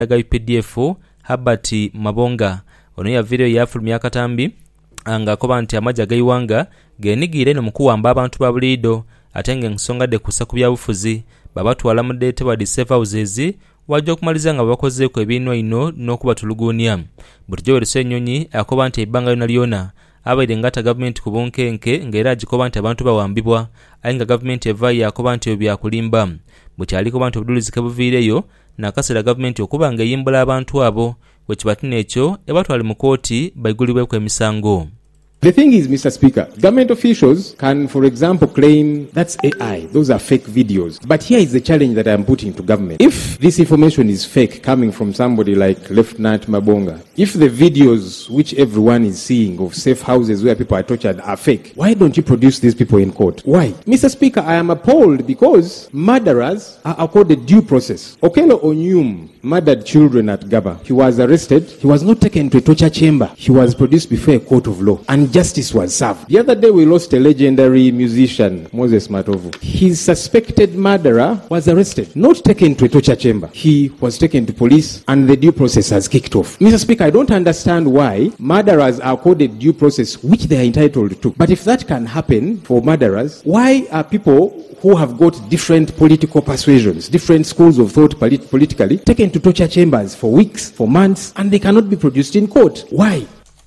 ga UPDF Herbert Mabonga ono ya video yafulumya akatambi anga akoba nti amajja gaiwanga genigire no mukuwamba abantu ba bulido atenge nsonga de kusa ku byabufuzi babatwala mu date wa safe houses wajja okumaliza nga bakoze ku ebintu ino n'okubatulugunya bulijjo Ssenyonyi akoba nti ebbanga lyona abaire ngata government ku bunkenke ng'era agikoba nti abantu bawambibwa aye nga government eva yakoba nti ebyakulimba bukyaliko bantu obudulizi buviireyo n'akaseera government okuba nga eyimbula abantu abo wekibatina ekyo ebatwali mu kooti baigulibweko emisango. The thing is, Mr. Speaker, government officials can, for example, claim that's AI. Those are fake videos. But here is the challenge that I'm putting to government. If this information is fake, coming from somebody like Lieutenant Mabonga, if the videos which everyone is seeing of safe houses where people are tortured are fake, why don't you produce these people in court? Why? Mr. Speaker, I am appalled because murderers are accorded due process. Okello Onyum murdered children at Gaba. He was arrested. He was not taken to a torture chamber. He was produced before a court of law. And justice was served. The other day we lost a legendary musician, Moses Matovu. His suspected murderer was arrested, not taken to a torture chamber. He was taken to police and the due process has kicked off. Mr. Speaker, I don't understand why murderers are accorded due process which they are entitled to. But if that can happen for murderers, why are people who have got different political persuasions, different schools of thought politically, taken to torture chambers for weeks, for months, and they cannot be produced in court? Why?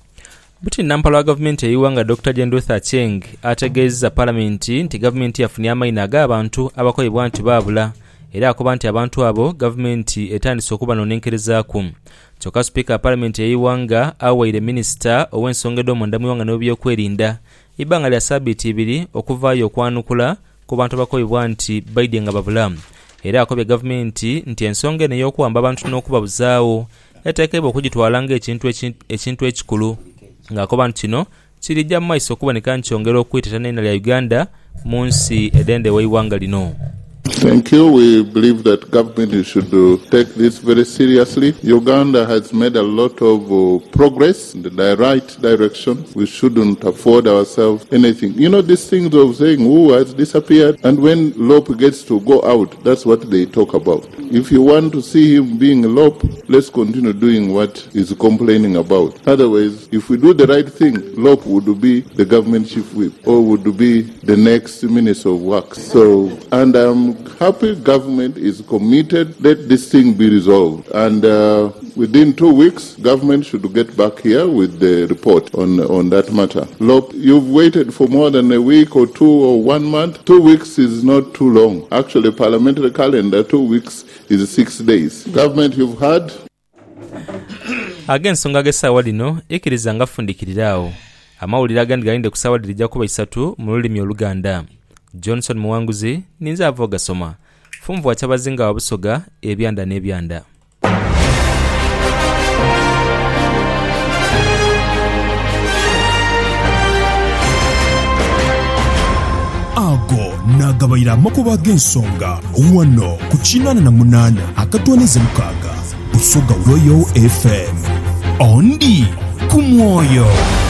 Buti nampala wa gavumenti eyiwanga Dr. Jendweth Acheng ategeeza palamenti nti gavumenti yafunye amayina ag'abantu abakolebwa nti baabula era akoba nti abantu abo gavumenti etandise okuba n'onenkerezaaku. Kyokka Sipiika palamenti eyiwanga awaire minisita ow'ensonga ed'omunda mu iwanga n'ebyokwerinda ebbanga lya ssabbiiti 2 okuvaayo okwanukula ku bantu abakolebwa nti baidye nga babula era akobye gavumenti nti ensonga eno ey'okuwamba abantu n'okubabuzaawo eteekebwa okugitwala ng'ekintu ekikulu ng'akoba nti kino kirijja mu maaso okuboneka nkyongera okuyitana ena lya Uganda mu nsi edende w'eiwanga lino. Thank you. We believe that government should take this very seriously. Uganda has made a lot of progress in the right direction. We shouldn't afford ourselves anything. You know, these things of saying who has disappeared, and when Lope gets to go out, that's what they talk about. If you want to see him being Lope, let's continue doing what he's complaining about. Otherwise, if we do the right thing, Lope would be the government chief whip or would be the next minister of works. So, and I'm happy government is committed. Let this thing be resolved. And within 2 weeks, government should get back here with the report on that matter. Look, you've waited for more than a week or 2 or 1 month. 2 weeks is not too long. Actually, parliamentary calendar, 2 weeks is 6 days. Government, you've heard. Agensonga g'essaawa lino ekkiriza nga ffundikirirawo. Amawulire agandi galinde ku ssaawa lijja kuba 3 mu lulimi Oluganda. Johnson Muwanguzi ninza avo gasoma fumvu wachabazinga wabusoga ebyanda n'ebyanda. Ago nagabayira makuba g'ensonga wano ku 88 akatwanize mukaga Busoga Royal FM ondi ku mwoyo.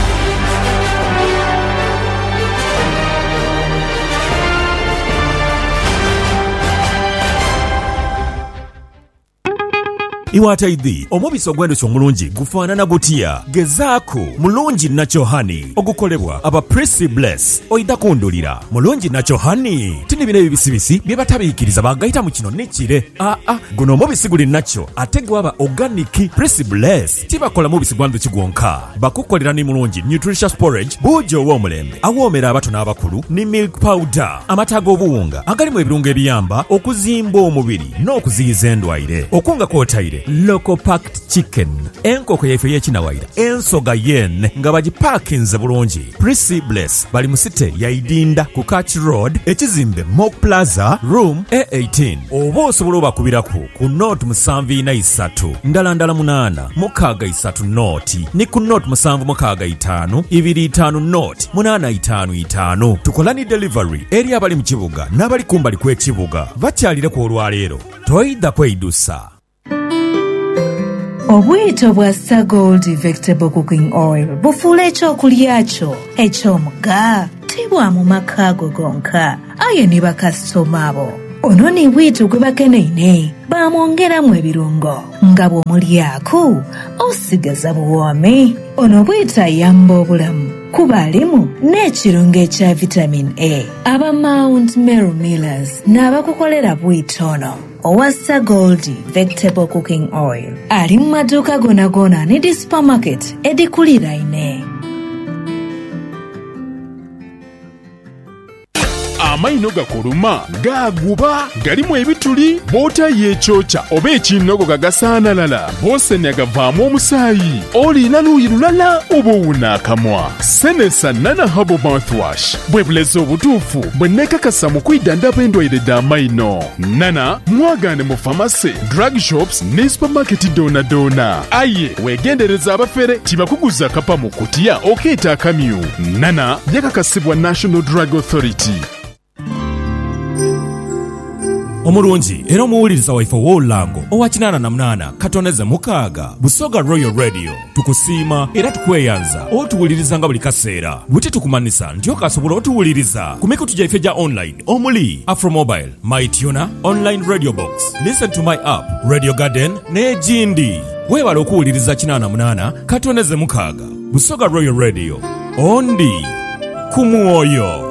Iwataidhi omubisi ogw'endhuki omulungi gufaanana gutya? Gezaako mulungi Natural Honey ogukolebwa aba Prissy Bless oida kundulira mulungi Natural Honey tini bino ebibisibisi bye batabiikiriza bagayita mu kino nekire guno omubisi guli nakyo ate gwaba organic. Prissy Bless tibakola mubisi gwa ndhuki gwonka bakukolera ni mulungi nutritious porridge buujo ow'omulembe awoomera abato n'abakulu ni milk powder amata g'obuwunga agalimu ebirungo ebiyamba okuzimba omubiri n'okuziyiza endwaire okunga kwotaire local packed chicken enkoko yaife y'ekinawaira ensoga yen nga bagipakinze bulungi. Prissy Bless bali mu site ya Idinda ku Catch Road ekizimbe Mock Plaza room A18 oba osobola obakubirako ku note 743 ndala 8 mukaaga 3 note ni ku note 765 25 note 855. Tukola ni delivery eri abali mu kibuga n'abali kumbali kw'ekibuga bakyalire ku olwaleero toyida kweyidusa. Obwito bwa Star Gold Vegetable Cooking Oil bufuula ekyokulya kyo eky'omuga tibwa mu makaago gonka aye ne bakasitoma abo ononi bwitu gwe bakeneine bamwongeramu ebirungo nga bw'omulyako osigaza buwoome. Ono bwitu ayamba obulamu kuba alimu n'ekirungo ekya vitamin A. Aba Mount Meru Millers n'abakukolera bwitu ono owa Star Gold Vegetable Cooking Oil ali mu maduuka gona ne di supermarket edikuliraine. Amaino gakuluma gaguba galimu ebituli bota yechocha oba ekinogo gagasaanalala bose negavaamu omusaayi olina luuyi lulala oba owunaakamwa. Senesa Nana Herbal Mouthwash bwe bulezi obutuufu bwe neekakasa mu kwidandaba endwaire d'amaino. Nana mwagaane mu famasi, drug shops ne supermarket doona. Aye weegendereza abafere tibakuguza kapa mu kutiya okeeta akamyu. Nana yakakasibwa National Drug Authority. Omulungi era omuwuliriza waife w'olulango owa 88 katoneze mukaaga Busoga Royal Radio tukusiima era tukweyanza otuwuliriza nga buli kaseera bwe tukumanisa nti okasobola otuwuliriza ku mikutu gyaife gya online omuli Afromobile, MyTuner, Online Radio Box, Listen to My App, Radio Garden n'egindi. Weebala okuwuliriza 88 katoneze mukaaga Busoga Royal Radio ondi ku mwoyo.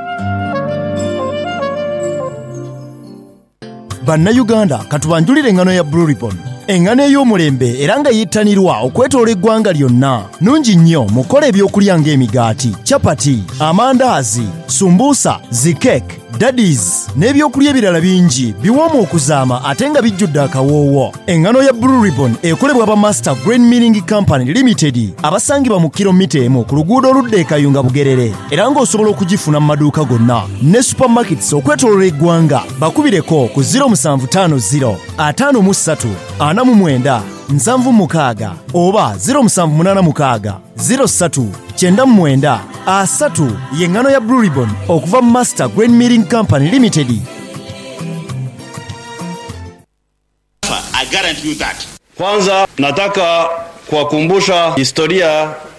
Bannayuganda katubanjulire engano ya Blue Ribbon, engano ey'omulembe era nga yittanirwa okwetoola eggwanga lyonna. Nungi nnyo mukola ebyokulya ng'emigaati, chapati, amandaazi, sumbuusa, zikeke, daddies n'ebyokulya ebirala bingi biwooma okuzaama ate nga bijjudde akawoowo. Engano ya Blue Ribbon ekolebwa aba Master Grain Milling Company Limited abasangibwa mu kilomita emu ku luguudo oludda e Kayunga Bugerere, era ng'osobola okugifuna mu maduuka gonna ne supermarkets okwetoolola eggwanga. Bakubireko ku 0750 53 49 76 oba 0786 03 99 3 y'engano ya Blue Ribbon okuva Master Grain Milling Company Limited. I guarantee you that. Kwanza nataka kuwakumbusha historia